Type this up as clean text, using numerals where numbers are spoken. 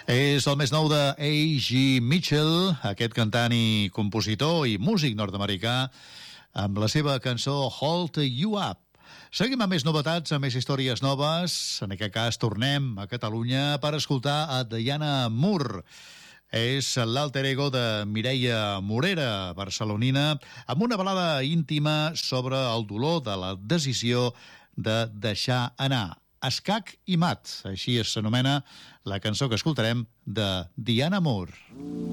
És el més nou de A.G. Mitchell, aquest cantant i compositor i músic nord-americà, amb la seva cançó Hold You Up. Seguim amb més novetats, amb més històries noves. En aquest cas tornem a Catalunya per escoltar a Diana Moore. És l'alter ego de Mireia Morera, barcelonina, amb una balada íntima sobre el dolor de la decisió de deixar anar. Escac i mat, així s'anomena la cançó que escoltarem de Diana Moore.